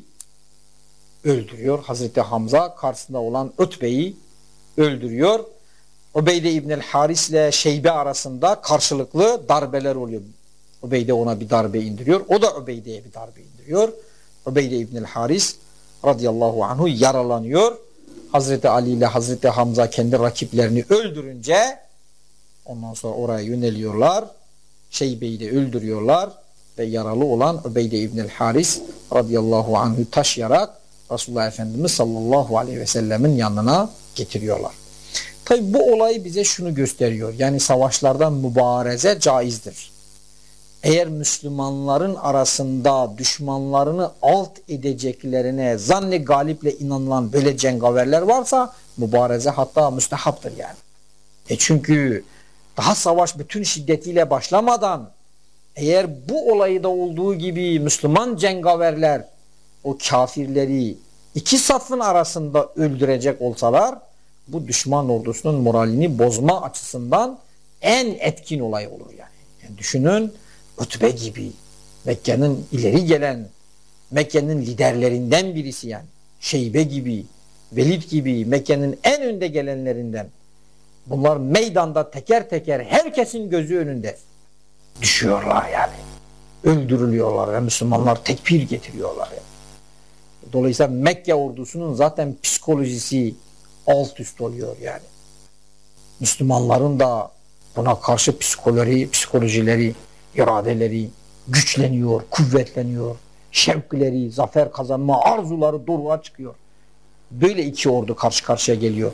öldürüyor. Hazreti Hamza karşısında olan Utbe'yi öldürüyor. Ubeyde İbnül Haris ile Şeybe arasında karşılıklı darbeler oluyor. Ubeyde ona bir darbe indiriyor. O da Ubeyde'ye bir darbe indiriyor. Ubeyde İbnül Haris radıyallahu anhu yaralanıyor. Hazreti Ali ile Hazreti Hamza kendi rakiplerini öldürünce ondan sonra oraya yöneliyorlar. Şeybe'yi de öldürüyorlar ve yaralı olan Ubeyde İbnül Haris radıyallahu anhu taşıyarak Resulullah Efendimiz sallallahu aleyhi ve sellemin yanına getiriyorlar. Tabi bu olay bize şunu gösteriyor. Yani savaşlarda mübareze caizdir. Eğer Müslümanların arasında düşmanlarını alt edeceklerine zanni galiple inanılan böyle cengaverler varsa mübareze hatta müstehaptır yani. E çünkü daha savaş bütün şiddetiyle başlamadan eğer bu olayı da olduğu gibi Müslüman cengaverler o kafirleri iki safın arasında öldürecek olsalar bu düşman ordusunun moralini bozma açısından en etkin olay olur yani. Yani düşünün, Utbe gibi Mekke'nin ileri gelen, Mekke'nin liderlerinden birisi yani. Şeybe gibi, Velid gibi Mekke'nin en önde gelenlerinden. Bunlar meydanda teker teker herkesin gözü önünde düşüyorlar yani. Öldürülüyorlar ve Müslümanlar tekbir getiriyorlar yani. Dolayısıyla Mekke ordusunun zaten psikolojisi alt üst oluyor yani. Müslümanların da buna karşı psikoloji, psikolojileri, iradeleri güçleniyor, kuvvetleniyor. Şevkleri, zafer kazanma arzuları doruğa çıkıyor. Böyle iki ordu karşı karşıya geliyor.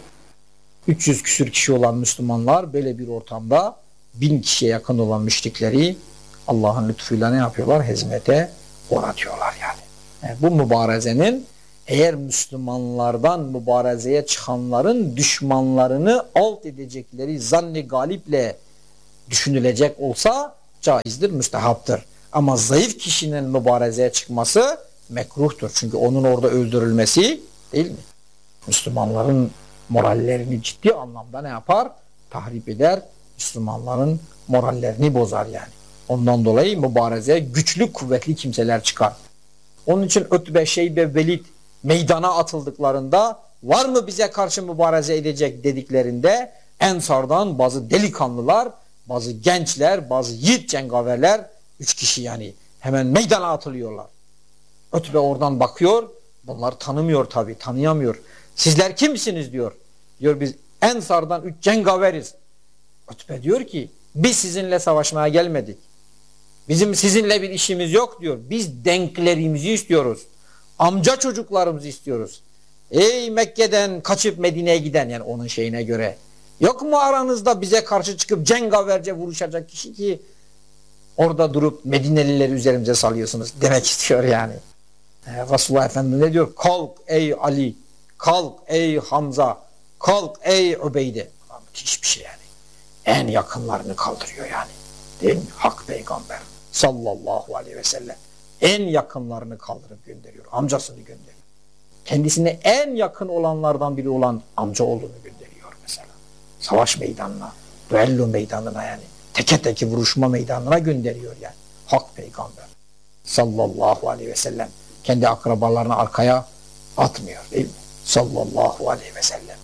üç yüz küsür kişi olan Müslümanlar böyle bir ortamda bin kişiye yakın olan müşrikleri Allah'ın lütfuyla ne yapıyorlar? Hezmete Ona diyorlar yani. yani. Bu mübarezenin eğer Müslümanlardan mübarezeye çıkanların düşmanlarını alt edecekleri zanni galiple düşünülecek olsa caizdir, müstehaptır. Ama zayıf kişinin mübarezeye çıkması mekruhtur. Çünkü onun orada öldürülmesi değil mi? Müslümanların morallerini ciddi anlamda ne yapar? Tahrip eder. Müslümanların morallerini bozar yani. Ondan dolayı mübarezeye güçlü, kuvvetli kimseler çıkar. Onun için Ötbe, Şeybe, Velid meydana atıldıklarında var mı bize karşı mübareze edecek dediklerinde Ensar'dan bazı delikanlılar, bazı gençler, bazı yiğit cengaverler, üç kişi yani hemen meydana atılıyorlar. Ötbe oradan bakıyor, bunlar tanımıyor tabii, tanıyamıyor. Sizler kimsiniz diyor. Diyor biz Ensar'dan üç cengaveriz. Ötbe diyor ki biz sizinle savaşmaya gelmedik. Bizim sizinle bir işimiz yok diyor. Biz denklerimizi istiyoruz. Amca çocuklarımızı istiyoruz. Ey Mekke'den kaçıp Medine'ye giden yani onun şeyine göre. Yok mu aranızda bize karşı çıkıp cengaverce vuruşacak kişi ki orada durup Medinelileri üzerimize salıyorsunuz demek istiyor yani. Resulullah Efendimiz ne diyor? Kalk ey Ali, kalk ey Hamza, kalk ey Ubeyde. Müthiş bir şey yani. En yakınlarını kaldırıyor yani. Değil mi? Hak peygamber sallallahu aleyhi ve sellem en yakınlarını kaldırıp gönderiyor. Amcasını gönderiyor. Kendisine en yakın olanlardan biri olan amcaoğlunu gönderiyor mesela. Savaş meydanına, düello meydanına yani. Teke teke vuruşma meydanına gönderiyor yani. Hak peygamber sallallahu aleyhi ve sellem kendi akrabalarını arkaya atmıyor değil mi? Sallallahu aleyhi ve sellem.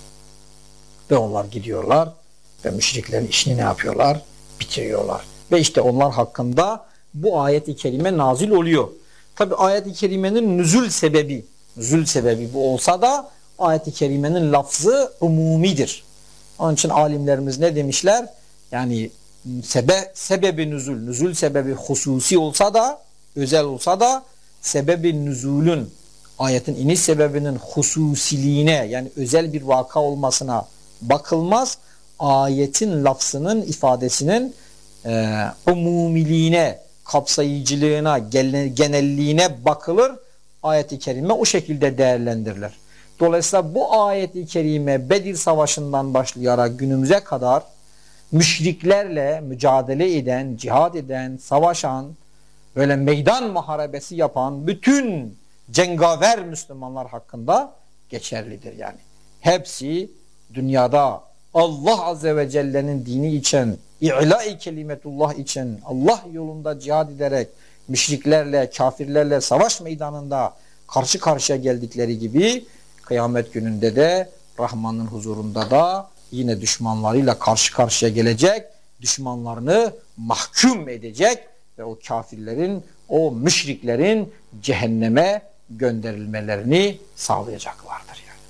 Ve onlar gidiyorlar ve müşriklerin işini ne yapıyorlar? Bitiriyorlar. Ve işte onlar hakkında bu ayet-i kerime nazil oluyor. Tabi ayet-i kerimenin nüzul sebebi, nüzul sebebi bu olsa da ayet-i kerimenin lafzı umumidir. Onun için alimlerimiz ne demişler? Yani sebe, sebebi nüzul, nüzul sebebi hususi olsa da, özel olsa da sebebi nüzulün, ayetin iniş sebebinin hususiliğine yani özel bir vaka olmasına bakılmaz. Ayetin lafzının, ifadesinin e, umumiliğine, kapsayıcılığına, genelliğine bakılır. Ayet-i kerime o şekilde değerlendirilir. Dolayısıyla bu ayet-i kerime Bedir Savaşı'ndan başlayarak günümüze kadar müşriklerle mücadele eden, cihad eden, savaşan, böyle meydan muharebesi yapan bütün cengaver Müslümanlar hakkında geçerlidir yani. Hepsi dünyada Allah Azze ve Celle'nin dini için, İ'la-i kelimetullah için Allah yolunda cihad ederek müşriklerle, kafirlerle savaş meydanında karşı karşıya geldikleri gibi kıyamet gününde de Rahman'ın huzurunda da yine düşmanlarıyla karşı karşıya gelecek, düşmanlarını mahkum edecek ve o kafirlerin, o müşriklerin cehenneme gönderilmelerini sağlayacaklardır yani.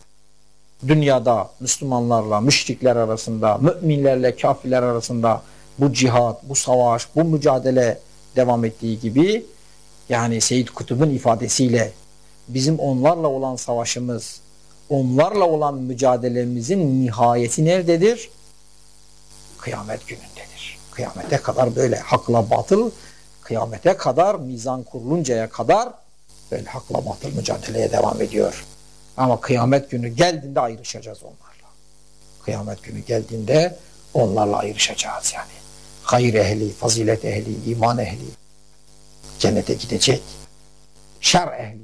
Dünyada Müslümanlarla müşrikler arasında, müminlerle kafirler arasında bu cihat, bu savaş, bu mücadele devam ettiği gibi yani Seyyid Kutub'un ifadesiyle bizim onlarla olan savaşımız, onlarla olan mücadelemizin nihayeti nerededir? Kıyamet günündedir. Kıyamete kadar böyle hakla batıl, kıyamete kadar mizan kuruluncaya kadar böyle hakla batıl mücadeleye devam ediyor. Ama kıyamet günü geldiğinde ayrışacağız onlarla. Kıyamet günü geldiğinde onlarla ayrışacağız yani. Hayır ehli, fazilet ehli, iman ehli cennete gidecek. Şer ehli,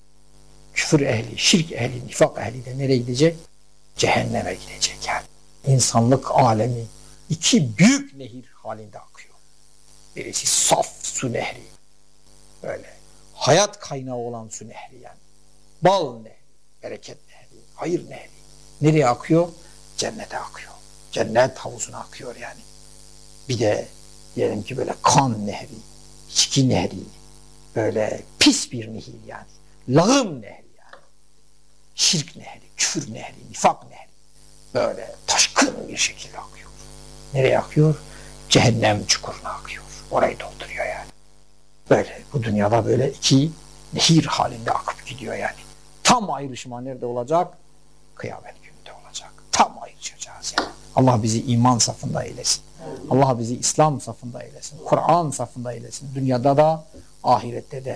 küfür ehli, şirk ehli, nifak ehli de nereye gidecek? Cehenneme gidecek yani. İnsanlık alemi iki büyük nehir halinde akıyor. Birisi saf su nehri. Böyle hayat kaynağı olan su nehri yani. Bal nehri, bereket nehri, hayır nehri. Nereye akıyor? Cennete akıyor. Cennet havuzuna akıyor yani. Bir de diyelim ki böyle kan nehri, içki nehri, böyle pis bir nehir yani. Lağım nehri yani. Şirk nehri, küfür nehri, nifak nehri. Böyle taşkın bir şekilde akıyor. Nereye akıyor? Cehennem çukuruna akıyor. Orayı dolduruyor yani. Böyle bu dünyada böyle iki nehir halinde akıp gidiyor yani. Tam ayrışma nerede olacak? Kıyamet gününde olacak. Tam ayrışacağız yani. Allah bizi iman safında eylesin. Allah bizi İslam safında eylesin. Kur'an safında eylesin. Dünyada da ahirette de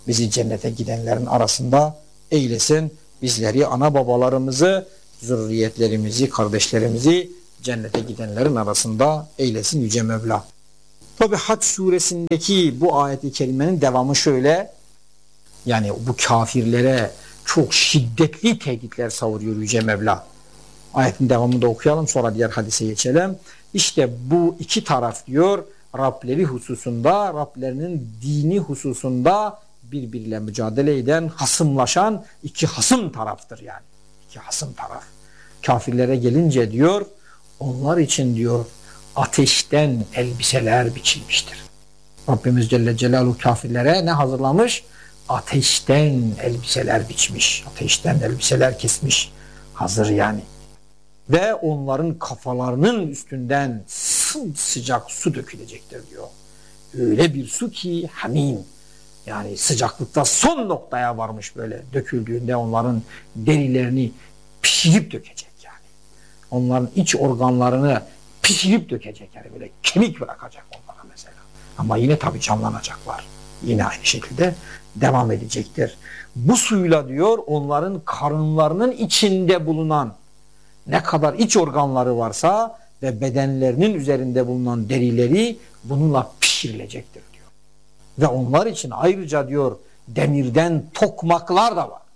bizi cennete gidenlerin arasında eylesin. Bizleri, ana babalarımızı, zürriyetlerimizi, kardeşlerimizi cennete gidenlerin arasında eylesin Yüce Mevla. Tabi Hac suresindeki bu ayet-i kerimenin devamı şöyle, yani bu kafirlere çok şiddetli tehditler savuruyor Yüce Mevla. Ayetin devamını da okuyalım, sonra diğer hadise geçelim. İşte bu iki taraf diyor, Rableri hususunda, Rablerinin dini hususunda birbiriyle mücadele eden, hasımlaşan iki hasım taraftır yani. İki hasım taraf. Kafirlere gelince diyor, onlar için diyor ateşten elbiseler biçilmiştir. Rabbimiz Celle Celaluhu kafirlere ne hazırlamış? Ateşten elbiseler biçmiş. Ateşten elbiseler kesmiş. Hazır yani. Ve onların kafalarının üstünden sıcak su dökülecektir diyor. Öyle bir su ki hamim. Yani sıcaklıkta son noktaya varmış, böyle döküldüğünde onların derilerini pişirip dökecek yani. Onların iç organlarını pişirip dökecek yani, böyle kemik bırakacak onlara mesela. Ama yine tabii canlanacaklar. Yine aynı şekilde devam edecektir. Bu suyla diyor onların karınlarının içinde bulunan ne kadar iç organları varsa ve bedenlerinin üzerinde bulunan derileri bununla pişirilecektir diyor. Ve onlar için ayrıca diyor demirden tokmaklar da var.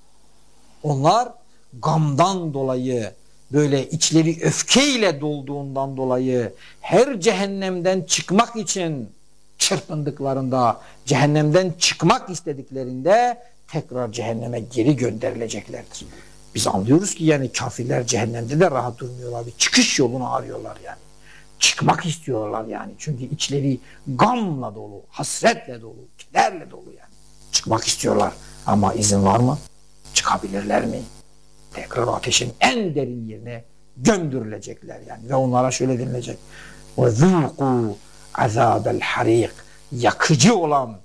Onlar gamdan dolayı, böyle içleri öfkeyle dolduğundan dolayı her cehennemden çıkmak için çırpındıklarında, cehennemden çıkmak istediklerinde tekrar cehenneme geri gönderileceklerdir. Biz anlıyoruz ki yani kafirler cehennemde de rahat durmuyorlar. Bir çıkış yolunu arıyorlar yani. Çıkmak istiyorlar yani. Çünkü içleri gamla dolu, hasretle dolu, kederle dolu yani. Çıkmak istiyorlar ama izin var mı? Çıkabilirler mi? Tekrar ateşin en derin yerine gömdürülecekler yani. Ve onlara şöyle denilecek. وَذُوقُوا عَذَابَ الْحَرِيقِ Yakıcı olan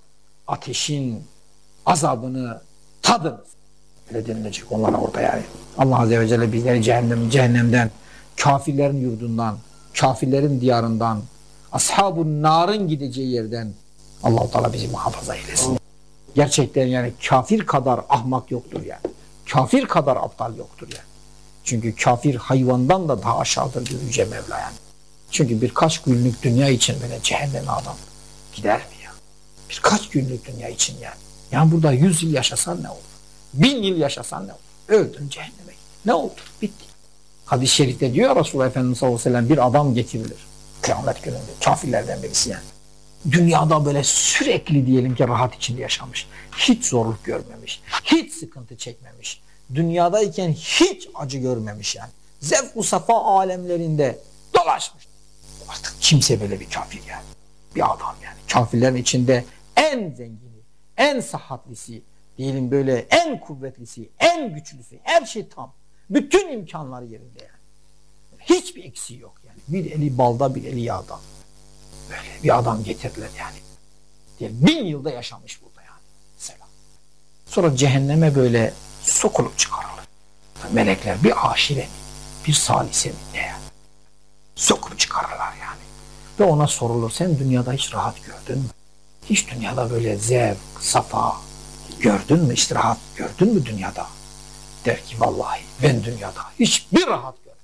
ateşin azabını tadınız. Öyle denilecek onlara orada yani. Allah Azze ve Celle bizleri cehennem, cehennemden, kafirlerin yurdundan, kafirlerin diyarından, ashab-ı narın gideceği yerden Allah-u Teala bizi muhafaza eylesin. Gerçekten yani kafir kadar ahmak yoktur yani. Kafir kadar aptal yoktur yani. Çünkü kafir hayvandan da daha aşağıdır diyor Yüce Mevla yani. Çünkü birkaç günlük dünya için böyle cehenneme adam gider mi ya? Birkaç günlük dünya için yani. Yani burada yüz yıl yaşasan ne olur? Bin yıl yaşasan ne olur? Öldün cehenneme gittin. Ne oldu? Bitti. Hadis-i şerifte diyor Resulullah Efendimiz sallallahu aleyhi ve sellem bir adam getirilir. Kıyamet gününde. Kafirlerden birisi yani. Dünyada böyle sürekli diyelim ki rahat içinde yaşamış. Hiç zorluk görmemiş. Hiç sıkıntı çekmemiş. Dünyadayken hiç acı görmemiş yani. Zevk-u safa alemlerinde dolaşmış. Artık kimse böyle bir kafir yani. Bir adam yani. Kafirlerin içinde en zengini, en sıhhatlisi, diyelim böyle en kuvvetlisi, en güçlüsü, her şey tam. Bütün imkanları yerinde yani. Hiçbir eksiği yok yani. Bir eli balda, bir eli yağda. Böyle bir adam getirdiler yani. Diyelim, bin yılda yaşamış burada yani. Selam. Sonra cehenneme böyle sokulup çıkarılır. Melekler bir aşire mi, bir salise mi ne yani? Sokup çıkarırlar yani. Ve ona sorulur, sen dünyada hiç rahat gördün mü? Hiç dünyada böyle zevk, safa gördün mü? Hiç rahat gördün mü dünyada? Der ki vallahi ben dünyada hiçbir rahat görmedim.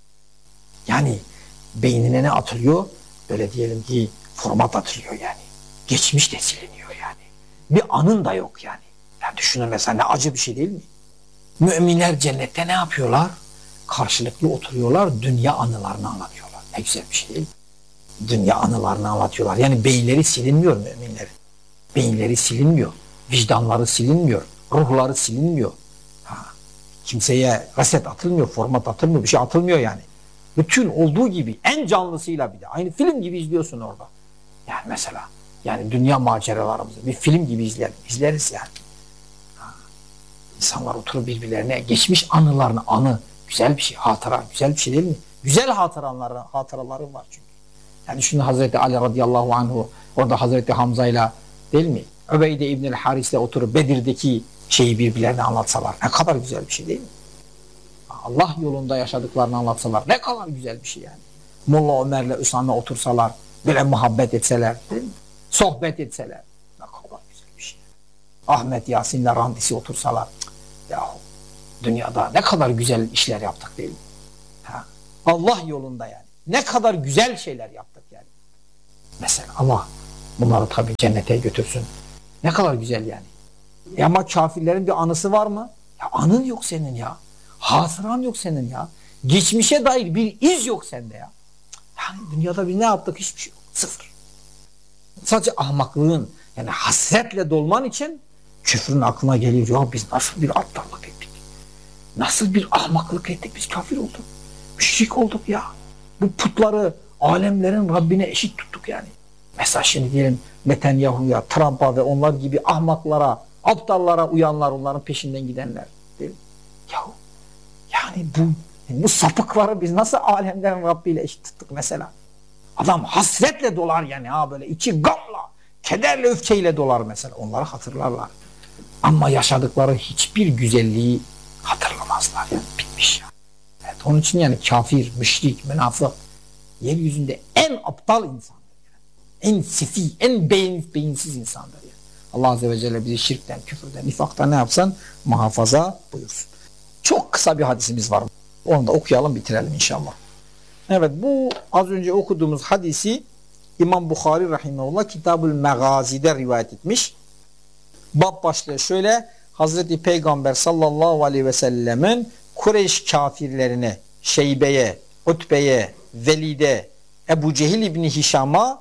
Yani beynine ne atılıyor? Böyle diyelim ki format atılıyor yani. Geçmiş de siliniyor yani. Bir anın da yok yani. Ya düşünün mesela ne acı bir şey değil mi? Müminler cennette ne yapıyorlar? Karşılıklı oturuyorlar, dünya anılarını anlatıyorlar. Ne güzel bir şey değil mi? Dünya anılarını anlatıyorlar. Yani beyinleri silinmiyor müminlerin. Beyinleri silinmiyor. Vicdanları silinmiyor. Ruhları silinmiyor. Ha. Kimseye reset atılmıyor, format atılmıyor, bir şey atılmıyor yani. Bütün olduğu gibi en canlısıyla bir de. Aynı film gibi izliyorsun orada. Yani mesela. Yani dünya maceralarımızı bir film gibi izleyelim. İzleriz yani. Ha. İnsanlar oturup birbirlerine geçmiş anılarını, anı. Güzel bir şey, hatıra. Güzel bir şey değil mi? Güzel hatıraları, hatıraları var çünkü. Yani şimdi Hazreti Ali radıyallahu anhu orada Hazreti Hamza ile değil mi? Übeyde İbnül Haris'le oturup Bedir'deki şeyi birbirlerine anlatsalar ne kadar güzel bir şey değil mi? Allah yolunda yaşadıklarını anlatsalar ne kadar güzel bir şey yani. Molla Ömer'le Üsame otursalar, böyle muhabbet etseler, değil mi? Sohbet etseler ne kadar güzel bir şey. Ahmet Yasin'le Randisi otursalar, yahu dünyada ne kadar güzel işler yaptık değil mi? Ha? Allah yolunda yani. Ne kadar güzel şeyler yaptık yani. Mesela Allah bunları tabii cennete götürsün. Ne kadar güzel yani. E ama kafirlerin bir anısı var mı? Ya anın yok senin ya. Hatıran yok senin ya. Geçmişe dair bir iz yok sende ya. Yani dünyada biz ne yaptık? Hiçbir şey yok. Sıfır. Sadece ahmaklığın, yani hasretle dolman için küfrün aklına geliyor. Ya biz nasıl bir aptallık ettik? Nasıl bir ahmaklık ettik? Biz kafir olduk. Müşrik olduk ya. Bu putları alemlerin Rabbine eşit tuttuk yani. Mesela şimdi diyelim Netanyahu'ya, Trump'a ve onlar gibi ahmaklara, aptallara uyanlar, onların peşinden gidenler. Değil mi? Yahu, yani bu, bu sapıkları biz nasıl alemlerin Rabbi ile eşit tuttuk mesela? Adam hasretle dolar yani, ha böyle içi gamla, kederle, öfkeyle dolar mesela. Onları hatırlarlar. Ama yaşadıkları hiçbir güzelliği hatırlamazlar yani. Bitmiş ya. Evet, onun için yani kafir, müşrik, münafık yeryüzünde en aptal insandır. Yani. En sefi, en beyin, beyinsiz insandır yani. Allah Azze ve Celle bizi şirkten, küfürden, nifaktan ne yapsan muhafaza buyursun. Çok kısa bir hadisimiz var. Onu da okuyalım, bitirelim inşallah. Evet, bu az önce okuduğumuz hadisi İmam Bukhari rahimehullah Kitab-ül Megazide rivayet etmiş. Bab başlığı şöyle: Hazreti Peygamber sallallahu aleyhi ve sellemin Kureyş kafirlerine, Şeybe'ye, Utbe'ye, Velid'e, Ebu Cehil İbni Hişam'a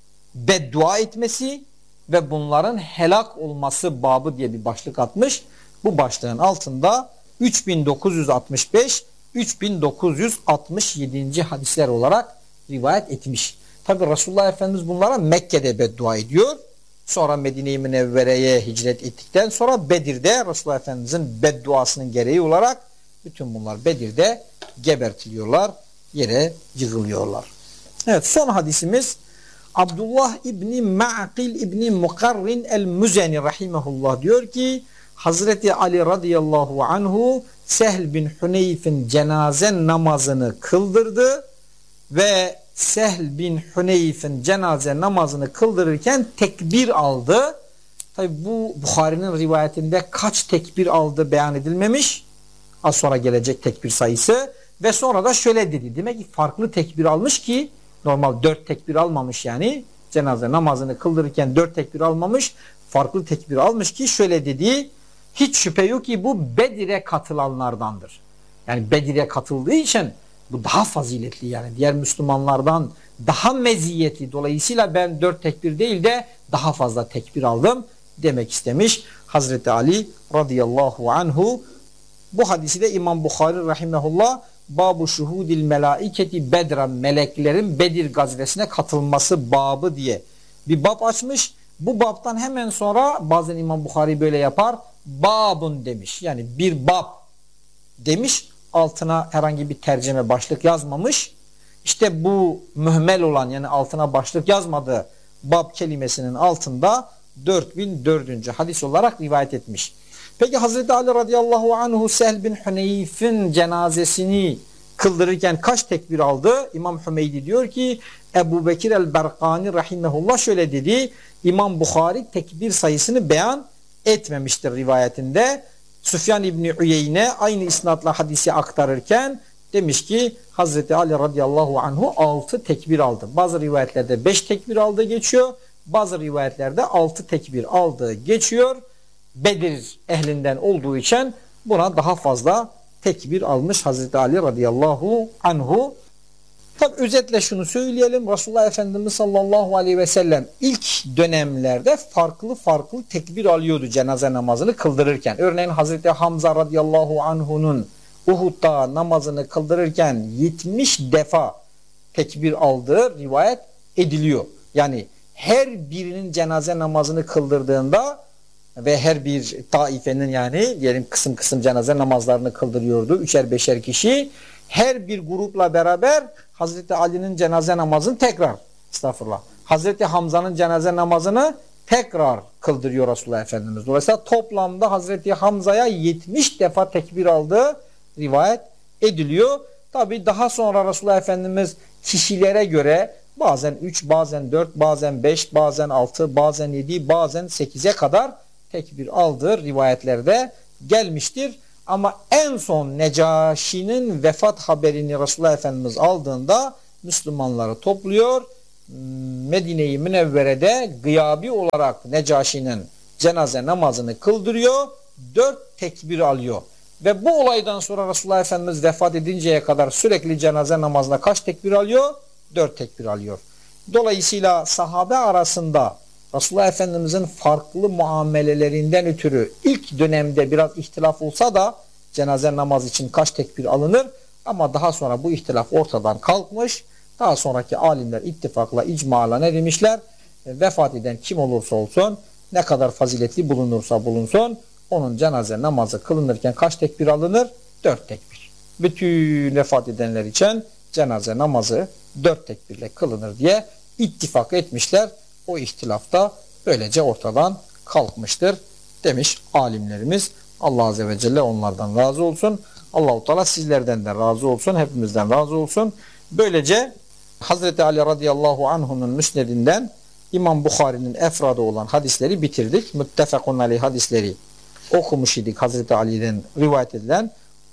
beddua etmesi ve bunların helak olması babı diye bir başlık atmış. Bu başlığın altında üç bin dokuz yüz altmış beş üç bin dokuz yüz altmış yedi. hadisler olarak rivayet etmiş. Tabi Resulullah Efendimiz bunlara Mekke'de beddua ediyor. Sonra Medine-i Münevvere'ye hicret ettikten sonra Bedir'de Resulullah Efendimizin bedduasının gereği olarak bütün bunlar Bedir'de gebertiliyorlar, yere yığılıyorlar. Evet, son hadisimiz Abdullah İbni Ma'qil İbni Mukarrin el-Müzeni rahimehullah diyor ki Hazreti Ali radıyallahu anhu Sehl bin Huneyf'in cenaze namazını kıldırdı ve Sehl bin Huneyf'in cenaze namazını kıldırırken tekbir aldı. Tabi bu Bukhari'nin rivayetinde kaç tekbir aldı beyan edilmemiş. Az sonra gelecek tekbir sayısı ve sonra da şöyle dedi. Demek ki farklı tekbir almış ki normal dört tekbir almamış yani. Cenaze namazını kıldırırken dört tekbir almamış. Farklı tekbir almış ki şöyle dedi. Hiç şüphe yok ki bu Bedir'e katılanlardandır. Yani Bedir'e katıldığı için bu daha faziletli yani. Diğer Müslümanlardan daha meziyetli. Dolayısıyla ben dört tekbir değil de daha fazla tekbir aldım demek istemiş Hazreti Ali radıyallahu anhu. Bu hadisi de İmam Bukhari rahimehullah Babu şuhudil melaiketi bedra, meleklerin Bedir gazvesine katılması babı diye bir bab açmış. Bu babtan hemen sonra bazen İmam Bukhari böyle yapar. Babun demiş. Yani bir bab demiş. Altına herhangi bir tercüme başlık yazmamış. İşte bu mühmel olan yani altına başlık yazmadığı bab kelimesinin altında dört bin dördüncü hadis olarak rivayet etmiş. Peki Hazreti Ali radıyallahu anhu Sehl bin Huneyf'in cenazesini kıldırırken kaç tekbir aldı? İmam Hümeydi diyor ki Ebu Bekir el-Berkani rahimehullah şöyle dedi. İmam Bukhari tekbir sayısını beyan etmemiştir rivayetinde. Süfyan İbni Uyeyne aynı isnatla hadisi aktarırken demiş ki Hazreti Ali radıyallahu anhu altı tekbir aldı. Bazı rivayetlerde beş tekbir aldığı geçiyor. Bazı rivayetlerde altı tekbir aldığı geçiyor. Bedir ehlinden olduğu için buna daha fazla tekbir almış Hazreti Ali radıyallahu anhu. Tabi özetle şunu söyleyelim. Resulullah Efendimiz sallallahu aleyhi ve sellem ilk dönemlerde farklı farklı tekbir alıyordu cenaze namazını kıldırırken. Örneğin Hazreti Hamza radıyallahu anhu'nun Uhud'da namazını kıldırırken yetmiş defa tekbir aldığı rivayet ediliyor. Yani her birinin cenaze namazını kıldırdığında ve her bir taifenin yani diyelim kısım kısım cenaze namazlarını kıldırıyordu. Üçer beşer kişi. Her bir grupla beraber Hazreti Ali'nin cenaze namazını tekrar estağfurullah. Hazreti Hamza'nın cenaze namazını tekrar kıldırıyor Resulullah Efendimiz. Dolayısıyla toplamda Hazreti Hamza'ya yetmiş defa tekbir aldığı rivayet ediliyor. Tabi daha sonra Resulullah Efendimiz kişilere göre bazen üç, bazen dört, bazen beş, bazen altı, bazen yedi, bazen sekize kadar tekbir aldığı rivayetlerde gelmiştir. Ama en son Necaşi'nin vefat haberini Resulullah Efendimiz aldığında Müslümanları topluyor. Medine-i Münevvere'de gıyabi olarak Necaşi'nin cenaze namazını kıldırıyor. Dört tekbir alıyor. Ve bu olaydan sonra Resulullah Efendimiz vefat edinceye kadar sürekli cenaze namazına kaç tekbir alıyor? Dört tekbir alıyor. Dolayısıyla sahabe arasında Resulullah Efendimizin farklı muamelelerinden ötürü ilk dönemde biraz ihtilaf olsa da cenaze namazı için kaç tekbir alınır? Ama daha sonra bu ihtilaf ortadan kalkmış. Daha sonraki alimler ittifakla, icmala ne demişler? Vefat eden kim olursa olsun, ne kadar faziletli bulunursa bulunsun, onun cenaze namazı kılınırken kaç tekbir alınır? Dört tekbir. Bütün vefat edenler için cenaze namazı dört tekbirle kılınır diye ittifak etmişler. O ihtilaf da böylece ortadan kalkmıştır demiş alimlerimiz. Allah Azze ve Celle onlardan razı olsun. Allah-u Teala sizlerden de razı olsun. Hepimizden razı olsun. Böylece Hazreti Ali radıyallahu anh'unun müsnedinden İmam Bukhari'nin efradı olan hadisleri bitirdik. Muttefakun aleyh hadisleri okumuş idik. Hazreti Ali'den rivayet edilen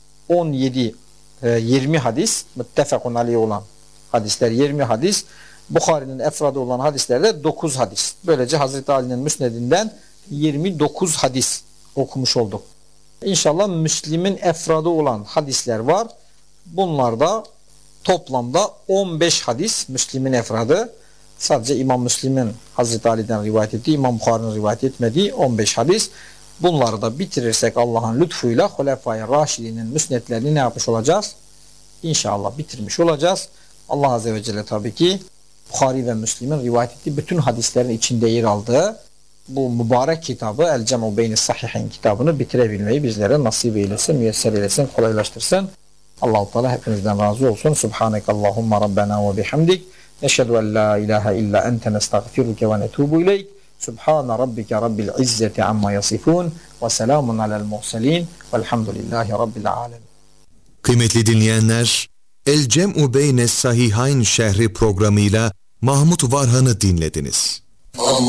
on yedi yirmi hadis, muttefakun aleyh olan hadisler yirmi hadis, Bukhari'nin efradı olan hadislerde dokuz hadis. Böylece Hazreti Ali'nin müsnedinden yirmi dokuz hadis okumuş olduk. İnşallah Müslim'in efradı olan hadisler var. Bunlarda toplamda on beş hadis Müslim'in efradı. Sadece İmam Müslim'in Hazreti Ali'den rivayet ettiği, İmam Bukhari'nin rivayet etmediği on beş hadis. Bunları da bitirirsek Allah'ın lütfuyla Hulefai Raşidinin müsnetlerini ne yapmış olacağız? İnşallah bitirmiş olacağız. Allah Azze ve Celle tabii ki Bukhari ve Müslim'in rivayet ettiği bütün hadislerin içinde yer aldığı bu mübarek kitabı El Cem'u Beyni Sahihin kitabını bitirebilmeyi bizlere nasip eylesin, müyesser eylesin, kolaylaştırsın. Allah-u Teala hepinizden razı olsun. Subhaneke Allahumma Rabbena ve bihamdik. Neşhedü en la ilahe illa ente nestağfiruke ve netubu ileyk. Subhane Rabbike Rabbil İzzeti amma yasifun ve selamun alel muhselin velhamdülillahi Rabbil alemin. Kıymetli dinleyenler, El Cem'u Beyne Sahihayn şerhi programıyla Mahmud Varhan'ı dinlediniz.